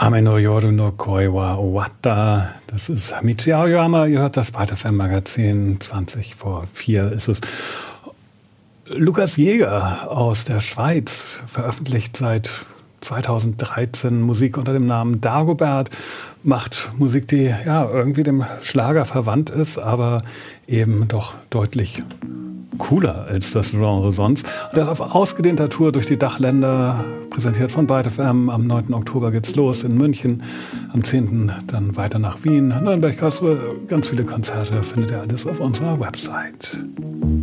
Ame no Yoru no Koi wa Owatta. Das ist Michi Aoyama. Ihr hört das ByteFM Magazin. 20 vor 4 ist es. Lukas Jäger aus der Schweiz veröffentlicht seit 2013 Musik unter dem Namen Dagobert, macht Musik, die ja irgendwie dem Schlager verwandt ist, aber eben doch deutlich cooler als das Genre sonst. Und er ist auf ausgedehnter Tour durch die Dachländer, präsentiert von ByteFM. Am 9. Oktober geht's los in München, am 10. dann weiter nach Wien, Nürnberg, Karlsruhe. Ganz viele Konzerte findet ihr alles auf unserer Website.